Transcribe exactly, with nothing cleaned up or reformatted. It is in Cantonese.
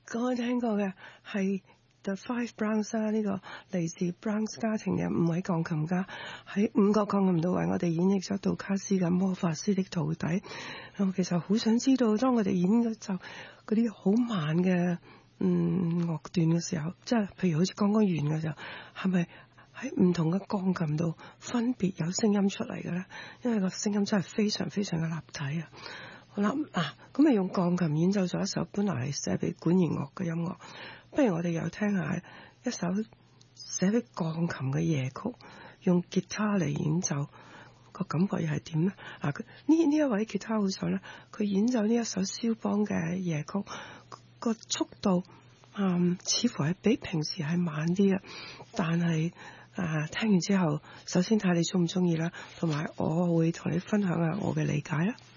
剛剛聽過嘅係 The Five Browns 啦，呢個嚟自 Browns 家庭嘅五位鋼琴家喺五個鋼琴度為我哋演繹咗杜卡斯嘅魔法師的徒弟。我其實好想知道，當我哋演咗就嗰啲好慢嘅嗯樂段嘅時候，即係譬如好似剛剛完嘅時候，係咪喺唔同嘅鋼琴度分別有聲音出嚟嘅咧？因為個聲音真係非常非常嘅立體啊！好啦，嗱，咁咪用鋼琴演奏咗一首本來係寫俾管弦樂嘅音樂，不如我哋又聽下一首寫俾鋼琴嘅夜曲，用吉他嚟演奏，個感覺又係點呢？嗱，佢呢呢一位吉他好手咧，佢演奏呢一首肖邦嘅夜曲，個速度嗯似乎係比平時係慢啲嘅，但係啊聽完之後，首先睇你中唔中意啦，同埋我會同你分享下我嘅理解啦。